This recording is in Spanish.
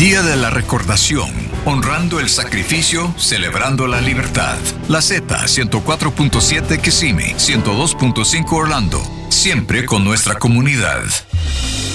Día de la Recordación, honrando el sacrificio, celebrando la libertad. La Z 104.7 Kissimmee, 102.5 Orlando, siempre con nuestra comunidad.